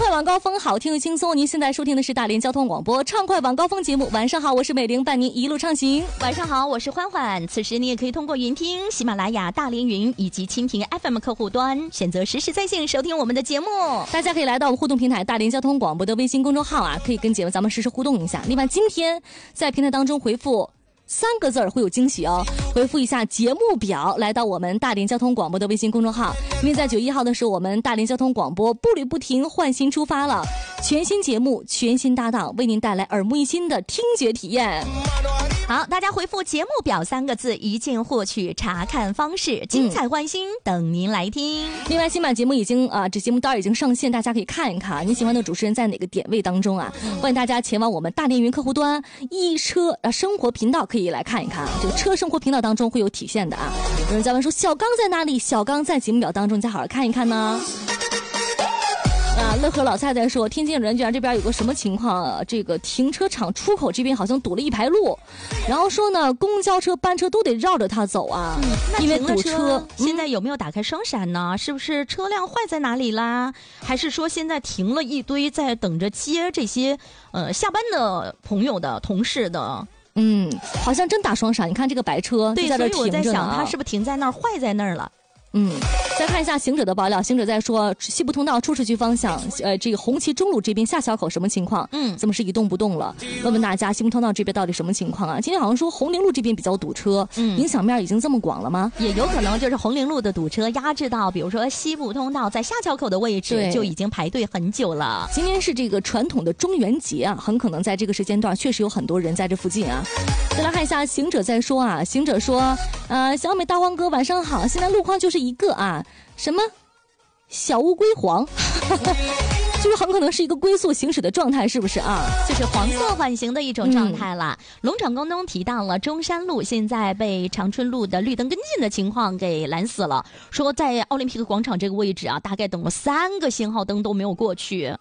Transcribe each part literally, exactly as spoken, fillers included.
快晚高峰，好听又轻松。您现在收听的是大连交通广播畅快晚高峰节目。晚上好，我是美玲，伴您一路畅行。 晚上好，我是欢欢。此时你也可以通过云听、喜马拉雅、大连云以及蜻蜓 F M 客户端选择实时在线收听我们的节目。 大家可以来到我们互动平台大连交通广播的微信公众号啊，可以跟节目咱们实时互动一下。另外，今天在平台当中回复三个字儿会有惊喜哦，回复一下节目表来到我们大连交通广播的微信公众号。因为在九月一号的时候，我们大连交通广播步履不停，换新出发了，全新节目，全新搭档，为您带来耳目一新的听觉体验。 好，大家回复节目表三个字，一键获取查看方式，精彩换新、嗯、等您来听。 另外，新版节目已经啊、呃，这节目单已经上线，大家可以看一看，你喜欢的主持人在哪个点位当中啊？嗯、欢迎大家前往我们大连云客户端一车呃生活频道，可以来看一看啊，这个车生活频道当中会有体现的啊。有人在问说小刚在哪里？小刚在节目表当中，你再好好看一看呢。啊，乐呵老蔡在说，天津人居然这边有个什么情况、啊？这个停车场出口这边好像堵了一排路，然后说呢，公交车、班车都得绕着它走啊， 嗯、 因为堵车。 嗯、现在有没有打开双闪呢？是不是车辆坏在哪里啦？还是说现在停了一堆在等着接这些呃下班的朋友的同事的？ 嗯，好像真打双闪。你看这个白车就在这停着呢， 所以我在想，它是不是停在那儿，坏在那儿了？ 嗯，再看一下行者的爆料，行者在说西部通道出市区方向，呃，这个红旗中路这边下小口什么情况？嗯，怎么是一动不动了？问问大家，西部通道这边到底什么情况啊？今天好像说红陵路这边比较堵车，嗯，影响面已经这么广了吗？ 也有可能就是红陵路的堵车压制到，比如说西部通道在下桥口的位置就已经排队很久了。 今天是这个传统的中元节啊，很可能在这个时间段确实有很多人在这附近啊。再来看一下行者在说啊，行者说，呃，小美大黄哥晚上好，现在路况就是一个啊，什么小乌龟黄，就是很可能是一个龟速行驶的状态，是不是啊？ 就是黄色缓行的一种状态了。嗯、龙场沟通提到了中山路现在被长春路的绿灯跟进的情况给拦死了，说在奥林匹克广场这个位置啊，大概等了三个信号灯都没有过去。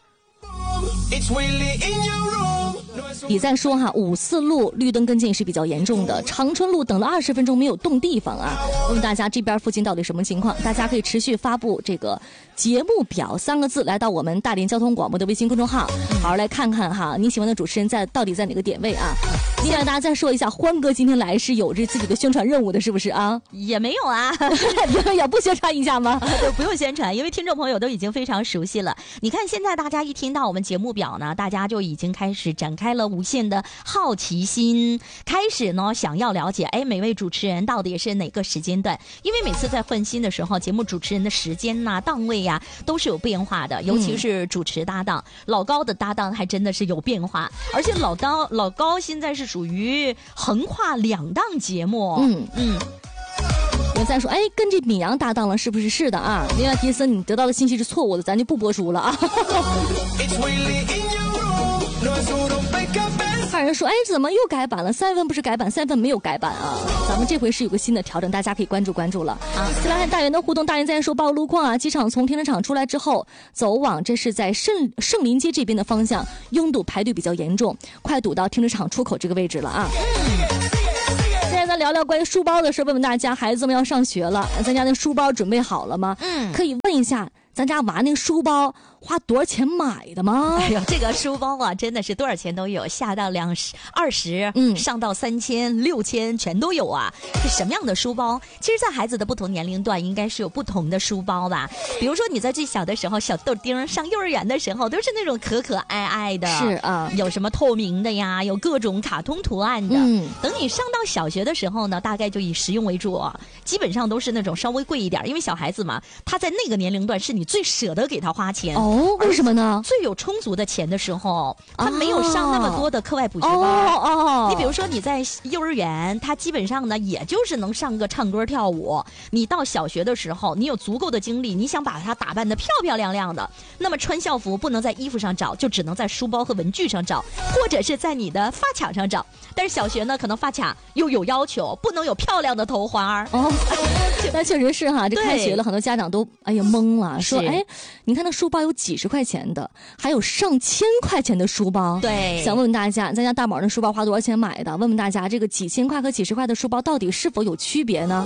也在说哈，五四路绿灯跟进是比较严重的，长春路等了二十分钟没有动地方啊。问问大家这边附近到底什么情况？大家可以持续发布这个节目表三个字，来到我们大连交通广播的微信公众号，好好来看看哈，你喜欢的主持人在到底在哪个点位啊？另外大家再说一下，欢哥今天来是有着自己的宣传任务的，是不是啊？ 也没有啊， 也不宣传一下吗？ 对，不用宣传，因为听众朋友都已经非常熟悉了。你看现在大家一听到我们节目表呢，大家就已经开始展开了无限的好奇心，开始呢想要了解，哎，每位主持人到底是哪个时间段？因为每次在换新的时候，节目主持人的时间呐、啊、档位呀、啊、都是有变化的，尤其是主持搭档，嗯、老高的搭档还真的是有变化，而且老高老高现在是属于横跨两档节目，嗯嗯。 有人在说，哎，跟这米阳搭档了，是不是？是的啊。另外，迪森，你得到的信息是错误的，咱就不播出了啊。还有人说，哎，怎么又改版了？三月份不是改版，三月份没有改版啊。咱们这回是有个新的调整，大家可以关注关注了。好，再来看大连的互动，大连在说报路况啊，机场从停车场出来之后，走往这是在圣圣林街这边的方向，拥堵排队比较严重，快堵到停车场出口这个位置了啊。现在咱聊聊关于书包的事，问问大家，孩子们要上学了，咱家那书包准备好了吗？嗯，可以问一下咱家娃那个书包花多少钱买的吗？ 哎呦，这个书包啊，真的是多少钱都有，下到两十、二十，嗯，上到三千、六千，全都有啊。是什么样的书包？其实，在孩子的不同年龄段，应该是有不同的书包吧。比如说，你在最小的时候，小豆丁上幼儿园的时候，都是那种可可爱爱的， 是啊， 有什么透明的呀，有各种卡通图案的。嗯，等你上到小学的时候呢，大概就以实用为主，基本上都是那种稍微贵一点，因为小孩子嘛，他在那个年龄段是你最舍得给他花钱哦。为什么呢？ 最有充足的钱的时候，他没有上那么多的课外补习班。 哦哦， 你比如说你在幼儿园，他基本上呢，也就是能上个唱歌跳舞。你到小学的时候，你有足够的精力，你想把他打扮得漂漂亮亮的，那么穿校服不能在衣服上找，就只能在书包和文具上找，或者是在你的发卡上找。但是小学呢，可能发卡又有要求，不能有漂亮的头花哦。 那确实是哈，这开学了，很多家长都哎呀懵了，说哎，你看那书包有几十块钱的，还有上千块钱的书包。 对， 想问问大家，咱家大宝那书包花多少钱买的？问问大家，这个几千块和几十块的书包到底是否有区别呢？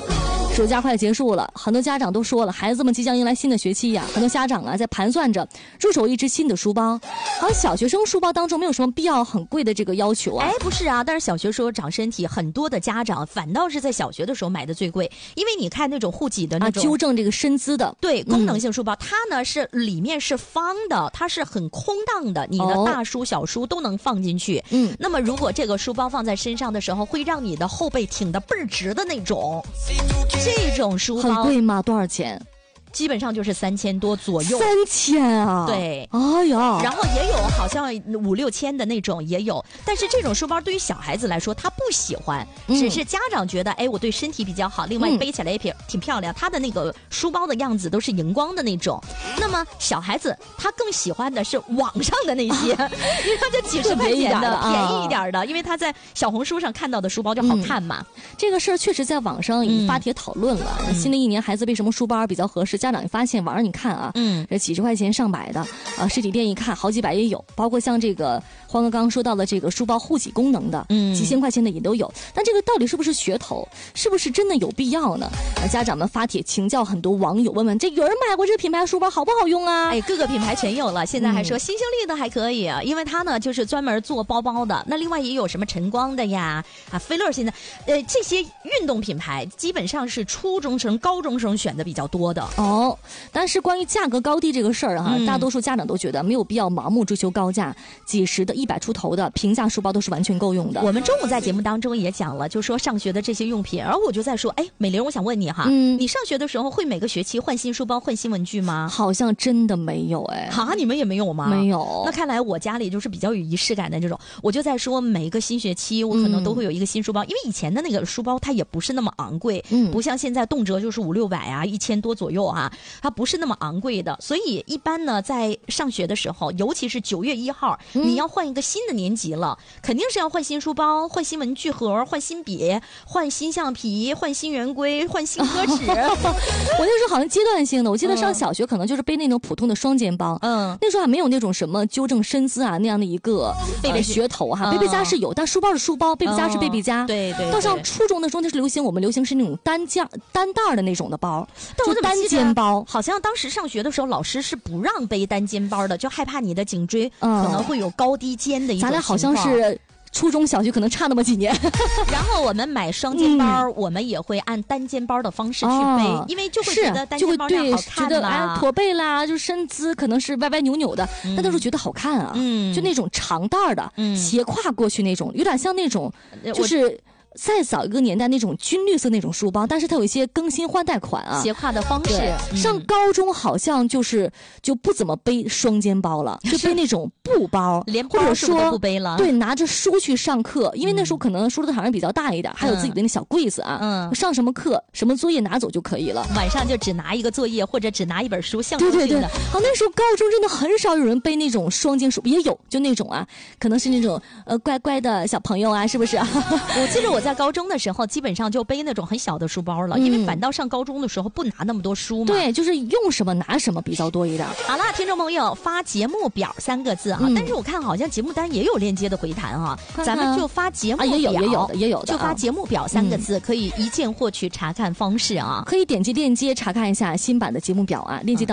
暑假快结束了，很多家长都说了，孩子们即将迎来新的学期呀、啊，很多家长啊在盘算着入手一支新的书包。好像小学生书包当中没有什么必要很贵的这个要求啊。 哎，不是啊，但是小学时候长身体，很多的家长反倒是在小学的时候买的最贵，因为你看那种护脊的那种、 啊、纠正这个身姿的， 对，功能性书包，嗯、它呢是里面是方的，它是很空荡的，你的大书、小书都能放进去。 嗯， 那么如果这个书包放在身上的时候，会让你的后背挺得倍儿直的那种。这种书包很贵吗？多少钱？ 基本上就是三千多左右。 三千啊！ 对， 哎呀， 然后也有好像五六千的那种也有，但是这种书包对于小孩子来说他不喜欢， 嗯、 只是家长觉得哎我对身体比较好，另外背起来也挺、嗯、挺漂亮，它的那个书包的样子都是荧光的那种。那么小孩子他更喜欢的是网上的那些，啊、因为他就几十块钱的便宜一点的、啊，因为他在小红书上看到的书包就好看嘛。 嗯、这个事儿确实在网上已发帖讨论了。嗯、新的一年孩子背什么书包比较合适？家长也发现网上你看啊， 嗯， 这几十块钱上百的啊，实体店一看好几百也有，包括像这个欢哥刚刚说到的这个书包护脊功能的，嗯，几千块钱的也都有。但这个到底是不是噱头？是不是真的有必要呢？啊，家长们发帖请教很多网友，问问这有人买过这个品牌书包好不好用啊？ 哎，各个品牌全有了，现在还说新星丽的还可以，嗯、因为它呢就是专门做包包的。那另外也有什么晨光的呀，啊，菲乐现在，呃，这些运动品牌基本上是初中生、高中生选的比较多的哦。但是关于价格高低这个事儿哈，嗯、大多数家长都觉得没有必要盲目追求高价，几十的、一百出头的平价书包都是完全够用的。 我们中午在节目当中也讲了，就说上学的这些用品，而我就在说，哎，美玲，我想问你哈， 嗯、 你上学的时候会每个学期换新书包、换新文具吗？ 好像真的没有哎。 哈，你们也没有吗？ 没有。 那看来我家里就是比较有仪式感的这种。我就在说，每一个新学期我可能都会有一个新书包，嗯、因为以前的那个书包它也不是那么昂贵， 嗯， 不像现在动辄就是五六百啊、一千多左右啊，它不是那么昂贵的。所以一般呢，在上学的时候，尤其是九月一号，嗯、你要换一个新的年级了，肯定是要换新书包、换新文具盒、换新笔、换新橡皮、换新圆规、换新科尺。 我那时候好像阶段性的，我记得上小学可能就是背那种普通的双肩包，嗯，那时候还没有那种什么纠正身姿啊那样的一个背背呃、噱头哈。背背夹是有，但书包是书包，背背夹是背背夹。 嗯、对, 对对。 到上初中的时候，那是流行，我们流行是那种单肩单带的那种的包，就单肩包。 好像当时上学的时候，老师是不让背单肩包的，就害怕你的颈椎可能会有高低肩的一种情况。 咱俩好像是初中小学可能差那么几年。 然后我们买双肩包、嗯、我们也会按单肩包的方式去背、哦、因为就会觉得单肩包这样好看嘛， 觉得哎驼背啦，就身姿可能是歪歪扭扭的，嗯、但都是觉得好看啊，嗯，就那种长带的、嗯、斜挎过去那种，有点像那种就是再早一个年代那种军绿色那种书包，但是它有一些更新换代款啊， 斜挎的方式。 嗯、上高中好像就是就不怎么背双肩包了，就背那种布包， 连包是不是都不背了？ 对，拿着书去上课，因为那时候可能书的堂上比较大一点，嗯、还有自己的那小柜子啊，嗯，上什么课什么作业拿走就可以了。 晚上就只拿一个作业或者只拿一本书，象征性的。 对对对，好，那时候高中真的很少有人背那种双肩书，也有就那种啊，可能是那种呃乖乖的小朋友啊，是不是？ 我记得我。在高中的时候基本上就背那种很小的书包了、嗯、因为反倒上高中的时候不拿那么多书嘛， 对，就是用什么拿什么比较多一点。 好了，听众朋友发节目表三个字啊、嗯、但是我看好像节目单也有链接的回弹啊，看看咱们就发节目表、啊、 也有也有的也有的就发节目表三个字、嗯、可以一键获取查看方式啊， 可以点击链接查看一下新版的节目表啊，链接到